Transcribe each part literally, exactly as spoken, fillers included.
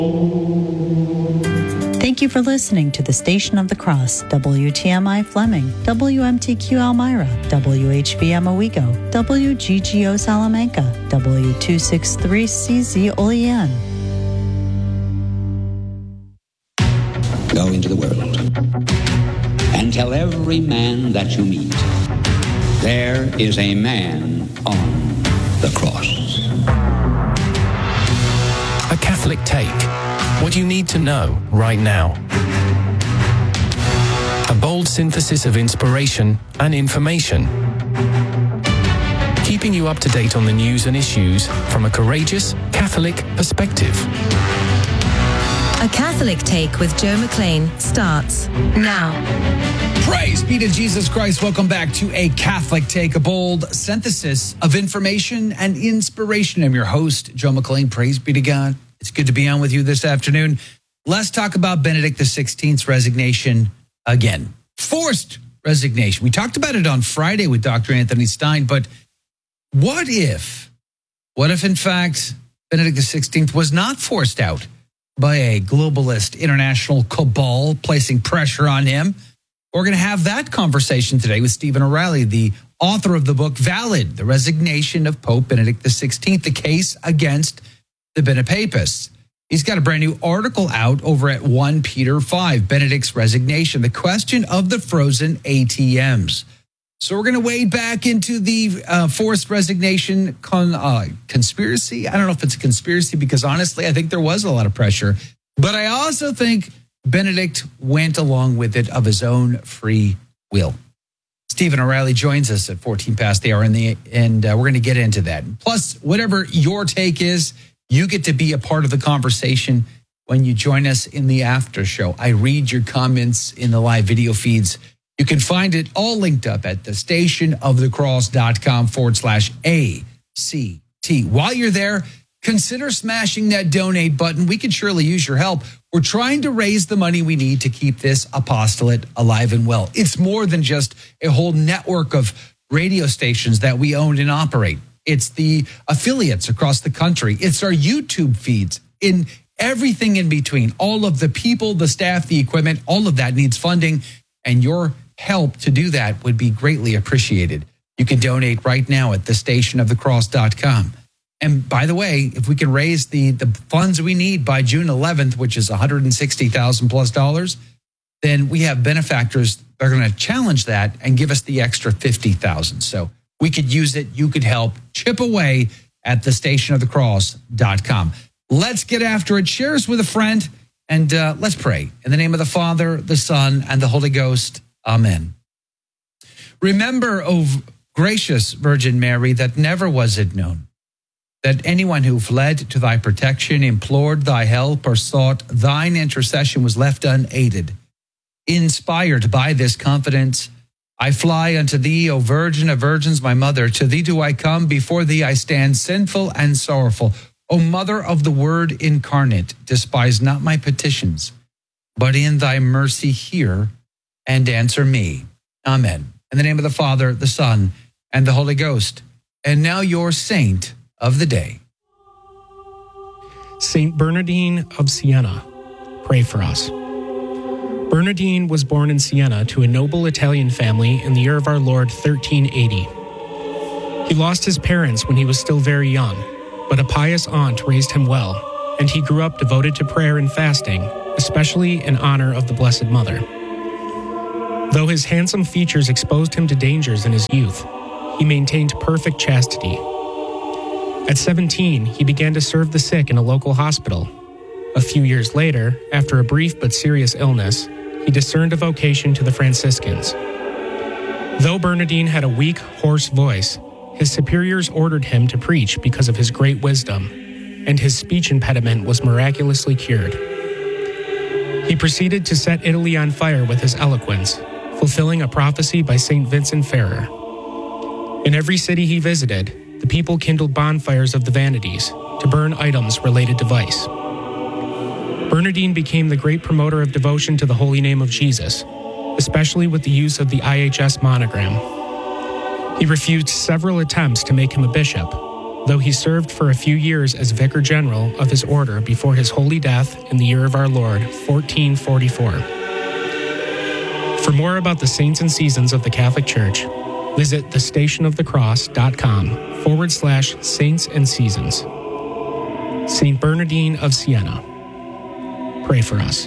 Thank you for listening to the Station of the Cross, W T M I Fleming, W M T Q Elmira, W H V M Owego, W G G O Salamanca, W two sixty-three C Z Olean. Go into the world and tell every man that you meet, there is a man on the cross. A Catholic Take. What you need to know right now. A bold synthesis of inspiration and information. Keeping you up to date on the news and issues from a courageous Catholic perspective. A Catholic Take with Joe McLean starts now. Praise be to Jesus Christ. Welcome back to A Catholic Take, a bold synthesis of information and inspiration. I'm your host, Joe McLean. Praise be to God. It's good to be on with you this afternoon. Let's talk about Benedict the sixteenth's resignation again. Forced resignation. We talked about it on Friday with Doctor Anthony Stein, but what if, what if in fact Benedict the sixteenth was not forced out by a globalist international cabal placing pressure on him? We're going to have that conversation today with Stephen O'Reilly, the author of the book Valid, The Resignation of Pope Benedict the sixteenth, the case against the Benepapists. He's got a brand new article out over at First Peter five, Benedict's Resignation, the question of the frozen A T Ms. So we're going to wade back into the uh, forced resignation con, uh, conspiracy. I don't know if it's a conspiracy because honestly, I think there was a lot of pressure. But I also think Benedict went along with it of his own free will. Stephen O'Reilly joins us at fourteen past the hour, in the, and uh, we're going to get into that. Plus, whatever your take is, you get to be a part of the conversation when you join us in the after show. I read your comments in the live video feeds. You can find it all linked up at the stationofthecross.com forward slash A C T. While you're there, consider smashing that donate button. We could surely use your help. We're trying to raise the money we need to keep this apostolate alive and well. It's more than just a whole network of radio stations that we own and operate. It's the affiliates across the country. It's our YouTube feeds, in everything in between. All of the people, the staff, the equipment, all of that needs funding. And your help to do that would be greatly appreciated. You can donate right now at the station of the cross dot com. And by the way, if we can raise the, the funds we need by June eleventh, which is one hundred sixty thousand dollars plus dollars, then we have benefactors that are going to challenge that and give us the extra fifty thousand dollars. So we could use it. You could help. Chip away at the station of the cross dot com. Let's get after it. Share us with a friend, and uh, let's pray. In the name of the Father, the Son, and the Holy Ghost. Amen. Remember, O gracious Virgin Mary, that never was it known that anyone who fled to thy protection, implored thy help, or sought thine intercession was left unaided. Inspired by this confidence, I fly unto thee, O Virgin of Virgins, my mother. To thee do I come, before thee I stand sinful and sorrowful. O Mother of the Word incarnate, despise not my petitions, but in thy mercy hear and answer me. Amen. In the name of the Father, the Son, and the Holy Ghost. And now your saint of the day. Saint Bernardine of Siena, pray for us. Bernardine was born in Siena to a noble Italian family in the year of our Lord thirteen eighty. He lost his parents when he was still very young, but a pious aunt raised him well, and he grew up devoted to prayer and fasting, especially in honor of the Blessed Mother. Though his handsome features exposed him to dangers in his youth, he maintained perfect chastity. At seventeen, he began to serve the sick in a local hospital. A few years later, after a brief but serious illness, he discerned a vocation to the Franciscans. Though Bernardine had a weak, hoarse voice, his superiors ordered him to preach because of his great wisdom, and his speech impediment was miraculously cured. He proceeded to set Italy on fire with his eloquence, fulfilling a prophecy by Saint Vincent Ferrer. In every city he visited, the people kindled bonfires of the vanities to burn items related to vice. Bernardine became the great promoter of devotion to the holy name of Jesus, especially with the use of the I H S monogram. He refused several attempts to make him a bishop, though he served for a few years as Vicar General of his order before his holy death in the year of our Lord, fourteen forty-four. For more about the saints and seasons of the Catholic Church, visit thestationofthecross.com forward slash saints and seasons. Saint Bernardine of Siena, pray for us.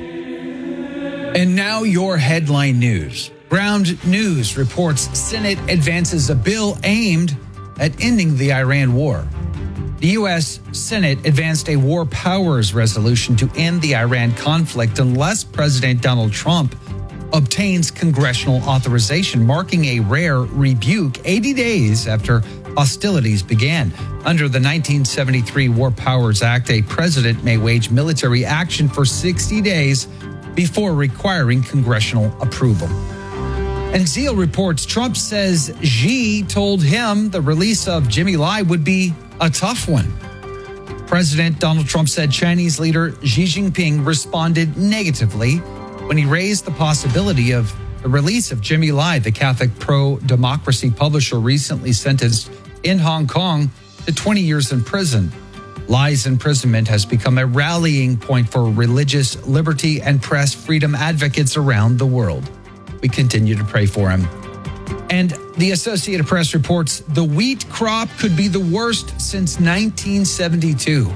And now your headline news. Ground News reports Senate advances a bill aimed at ending the Iran war. The U S Senate advanced a war powers resolution to end the Iran conflict unless President Donald Trump obtains congressional authorization, marking a rare rebuke eighty days after hostilities began. Under the nineteen seventy-three War Powers Act, a president may wage military action for sixty days before requiring congressional approval. And Zeal reports Trump says Xi told him the release of Jimmy Lai would be a tough one. President Donald Trump said Chinese leader Xi Jinping responded negatively when he raised the possibility of the release of Jimmy Lai, the Catholic pro-democracy publisher recently sentenced in Hong Kong to twenty years in prison. Lai's imprisonment has become a rallying point for religious liberty and press freedom advocates around the world. We continue to pray for him. And the Associated Press reports the wheat crop could be the worst since nineteen seventy-two.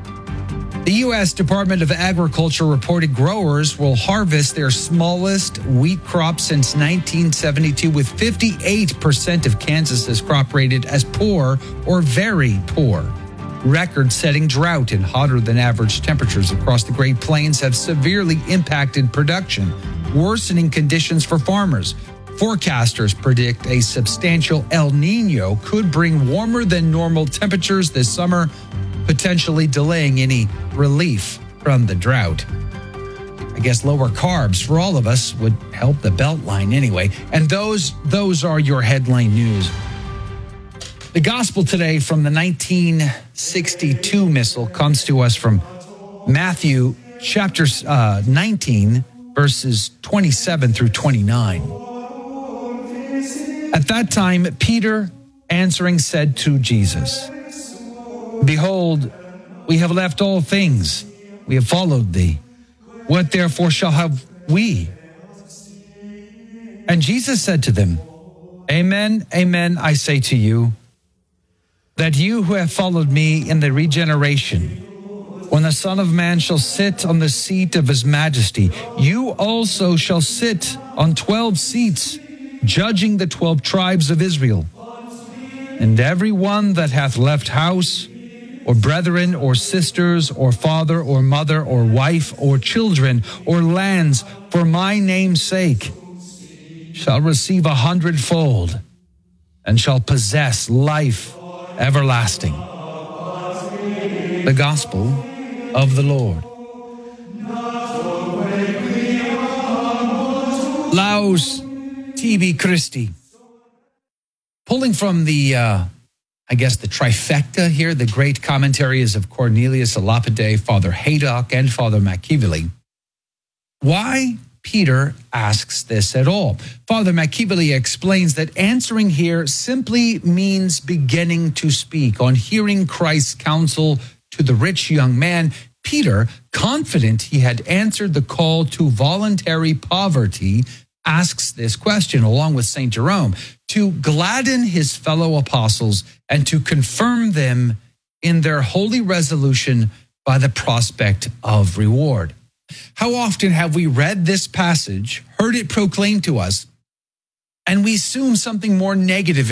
The U S Department of Agriculture reported growers will harvest their smallest wheat crop since nineteen seventy-two, with fifty-eight percent of Kansas's crop rated as poor or very poor. Record-setting drought and hotter than average temperatures across the Great Plains have severely impacted production, worsening conditions for farmers. Forecasters predict a substantial El Nino could bring warmer than normal temperatures this summer, potentially delaying any relief from the drought. I guess lower carbs for all of us would help the Beltline anyway. And those those are your headline news. The gospel today from the nineteen sixty-two missal comes to us from Matthew chapter uh, nineteen, verses twenty-seven through twenty-nine. At that time, Peter answering said to Jesus, "Behold, we have left all things. We have followed thee. What therefore shall have we?" And Jesus said to them, "Amen, amen, I say to you, that you who have followed me in the regeneration, when the Son of Man shall sit on the seat of his majesty, you also shall sit on twelve seats, judging the twelve tribes of Israel. And every one that hath left house, or brethren, or sisters, or father, or mother, or wife, or children, or lands, for my name's sake, shall receive a hundredfold, and shall possess life everlasting." The Gospel of the Lord. Laus Tibi Christi. Pulling from the, uh, I guess, the trifecta here, the great commentaries of Cornelius a Lapide, Father Haydock, and Father Machiavelli, why Peter asks this at all. Father Machiavelli explains that answering here simply means beginning to speak. On hearing Christ's counsel to the rich young man, Peter, confident he had answered the call to voluntary poverty, asks this question, along with Saint Jerome, to gladden his fellow apostles and to confirm them in their holy resolution by the prospect of reward. How often have we read this passage, heard it proclaimed to us, and we assume something more negative